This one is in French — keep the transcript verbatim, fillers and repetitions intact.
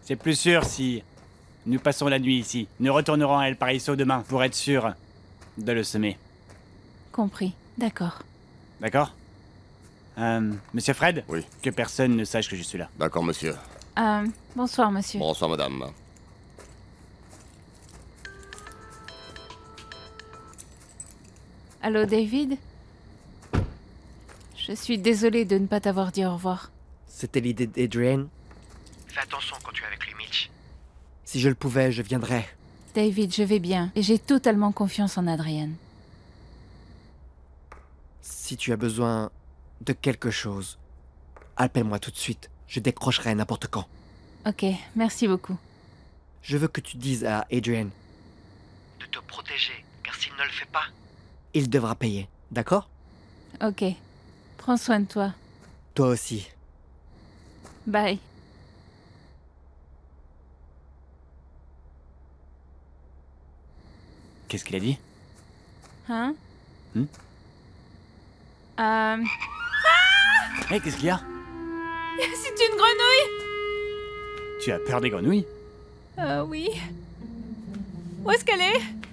C'est plus sûr si nous passons la nuit ici. Nous retournerons à El Paraíso demain pour être sûr de le semer. Compris. D'accord. D'accord? Euh, Monsieur Fred? Oui. Que personne ne sache que je suis là. D'accord, monsieur. Euh, bonsoir, monsieur. Bonsoir, madame. Allô, David? Je suis désolée de ne pas t'avoir dit au revoir. C'était l'idée d'Adrian. Fais attention quand tu es avec lui, Mitch. Si je le pouvais, je viendrais. David, je vais bien, et j'ai totalement confiance en Adrian. Si tu as besoin de quelque chose, appelle-moi tout de suite. Je décrocherai à n'importe quand. Ok, merci beaucoup. Je veux que tu dises à Adrian. De te protéger, car s'il ne le fait pas... Il devra payer, d'accord? Ok. Prends soin de toi. Toi aussi. Bye. Qu'est-ce qu'il a dit? Hein? Hmm? Euh... Hé, qu'est-ce qu'il y a? C'est une grenouille! Tu as peur des grenouilles? Euh, oui. Où est-ce qu'elle est?